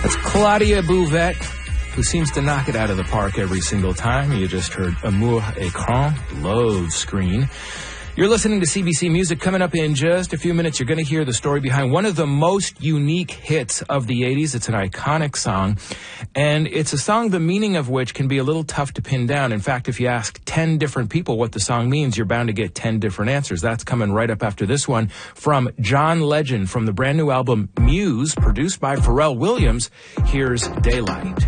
Claudia Bouvette, who seems to knock it out of the park every single time. You just heard Amour Écran, Love Screen. You're listening to CBC Music. Coming up in just a few minutes, you're going to hear the story behind one of the most unique hits of the 80s. It's an iconic song, and it's a song the meaning of which can be a little tough to pin down. In fact, if you ask 10 different people what the song means, you're bound to get 10 different answers. That's coming right up after this one from John Legend from the brand new album Muse, produced by Pharrell Williams. Here's Daylight.